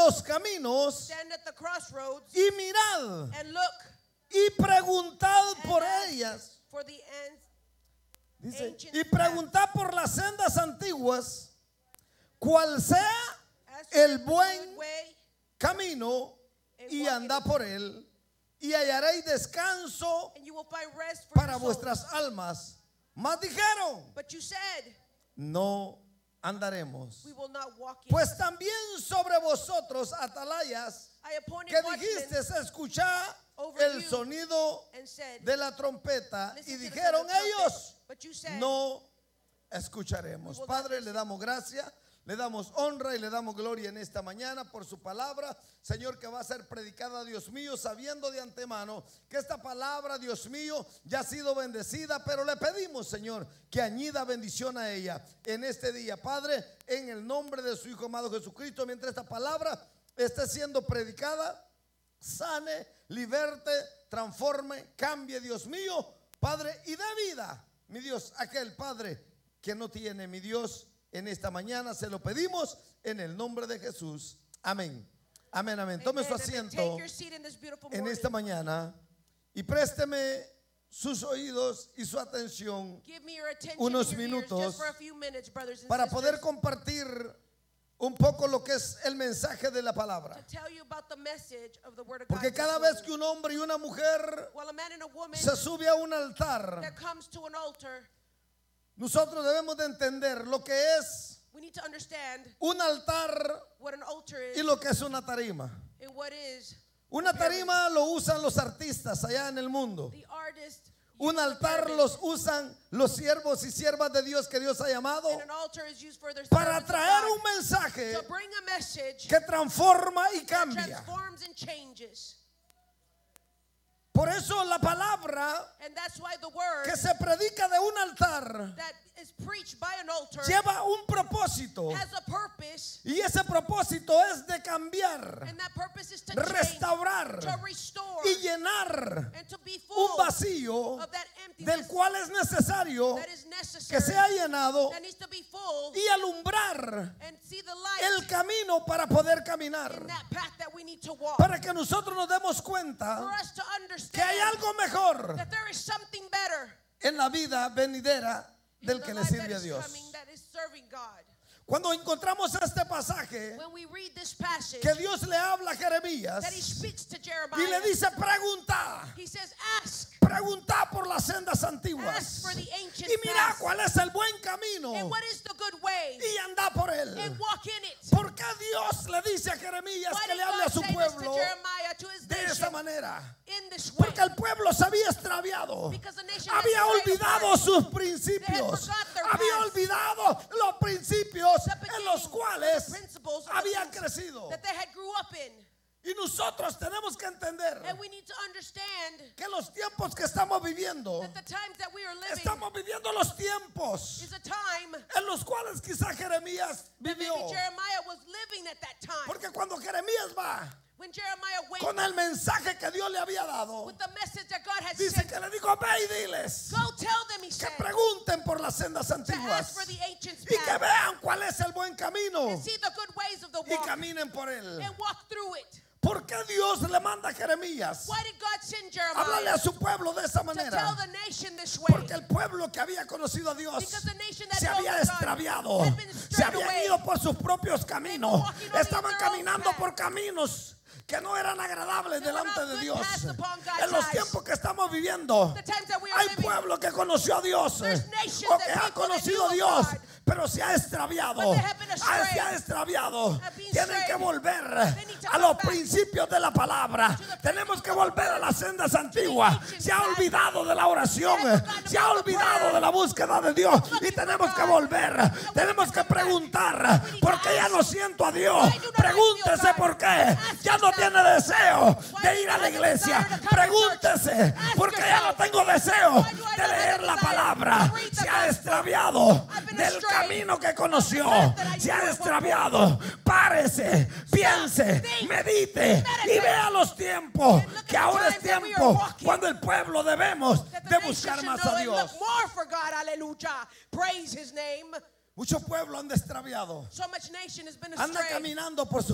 los caminos stand at the crossroads y mirad and look y preguntad and por ask ellas. for the ends. Dice, y preguntad por las sendas antiguas, cuál sea Ask for el the buen good way camino, and y walk andad in it. por él, y hallaréis descanso And you will find rest for para your souls. vuestras almas. Mas dijeron, But you said, no andaremos. we will not walk in. Pues también sobre vosotros, atalayas, I appointed que watchmen dijiste, escuchad over el you sonido and said, de la trompeta. listen Y to the dijeron sound of the trumpet. ellos, But you said, no escucharemos. We will Padre, not le damos gracia, le damos honra y le damos gloria en esta mañana por su palabra, Señor, que va a ser predicada, Dios mío, sabiendo de antemano que esta palabra, Dios mío, ya ha sido bendecida, pero le pedimos, Señor, que añida bendición a ella en este día, Padre, en el nombre de su Hijo amado Jesucristo, mientras esta palabra esté siendo predicada, sane, liberte, transforme, cambie, Dios mío, Padre, y dé vida, mi Dios, aquel Padre que no tiene, mi Dios, en esta mañana se lo pedimos en el nombre de Jesús. Amén. Amén, amén. Tome su amen, and asiento take your seat in this beautiful en morning. esta mañana y présteme sus oídos y su atención Give me your attention unos and your ears minutos just for a few minutes, brothers and para sisters, poder compartir un poco lo que es el mensaje de la palabra. to tell you about the message of the word of Porque God. cada this vez que morning. un hombre y una mujer Well, a man and a woman se sube a un altar, that comes to an altar, nosotros debemos de entender lo que es we need to understand un altar what an altar y is lo que es una tarima. and what is Una tarima lo usan los artistas allá en el mundo. the artist. Un altar los usan los siervos y siervas de Dios que Dios ha llamado And an altar is used for their para servants of traer God, un mensaje to bring a message que transforma y that cambia. transforms and changes. Por eso la palabra And that's why the word que se predica de un altar that is preached by an altar lleva un propósito, has a purpose, y ese propósito es de cambiar, and that purpose is to change, restaurar to restore, y llenar and to be un full vacío of that emptiness del cual es necesario that is que necessary, sea llenado that needs to be full, y alumbrar and see the light el camino para poder caminar, in that path that we need to walk. para que nosotros nos demos For cuenta us to que hay understand algo mejor that there is something better en la vida venidera in del the que le life that sirve a is Dios. coming, that is serving God. Cuando encontramos este pasaje When we read this passage, que Dios le habla a Jeremías that he speaks to y Jeremiah, le dice, pregunta he says, ask por las sendas antiguas Ask for the ancient y mira paths. cuál es el buen camino and what is the good way, y anda por él. and walk in it. ¿Por qué Dios le dice a Jeremías Why que did le hable God a su say this to pueblo Jeremiah, to his de esa nation, manera? in this way? Porque el pueblo se había extraviado, Because the nation had había strayed olvidado apart. sus principios, They had forgot their había past. olvidado los principios The en beginning los of cuales the principles of the habían things crecido. that they had grew up in. Y nosotros tenemos que entender And we need to understand que los tiempos que estamos viviendo, that the times that we are living estamos viviendo los tiempos is a time en los cuales quizá Jeremías that maybe vivió. Jeremiah was living at that time. Porque cuando Jeremías va When Jeremiah went con el mensaje que Dios le había dado, with the message that God had dice sent, que le dijo, ve y diles go tell them, he que said, pregunten por las sendas to ask antiguas for the ancient y que path vean cuál es el buen camino and see the good ways of the y walk caminen por él. and walk through it. ¿Por qué Dios le manda a Jeremías Why did God send hablarle Jeremiah a su pueblo de esa to tell manera? the nation this way? Porque el pueblo que había conocido a Dios Because the nation that se knows había God extraviado, had been se strayed habían away. ido por sus propios caminos, walking on estaban their own caminando path. por caminos que no eran agradables They were delante not de good Dios. paths upon God's En los eyes. tiempos que estamos viviendo, The times that we are hay living, pueblo que conoció a Dios There's nations o that que ha people that conocido a knew Dios, God, pero se ha extraviado. but they have been astray, Se ha extraviado. have been Tienen que strayed. volver They need to a come los back principios de la palabra. to the Tenemos que principles of volver a las sendas antiguas. ancient Se ha paths. olvidado de la oración, They have forgotten se ha about the olvidado prayer. de la búsqueda de Dios y Looking tenemos for que God. volver. And we Tenemos need que to come back. preguntar, We need ¿por to qué ya ask. no siento a Dios? Why do not I feel Pregúntese God? por qué Ask ya no yourself. tiene deseo Why de do ir you a la have a iglesia. desire to come to church? Pregúntese Ask por qué ya no yourself. tengo deseo Why do I de not have leer a la desire palabra. to read the Se ha gospel? extraviado I've been del astray camino que conoció. of the path that I Se ha knew at one extraviado. Párese, piense, think, medite y meditate. vea los tiempos. And look at Que the ahora es times that we are tiempo walking. cuando el pueblo debemos that the de nation buscar should más know a and Dios. look more for God. Hallelujah. Praise his name. Mucho pueblo anda extraviado. So much nation has been Anda astray. caminando por su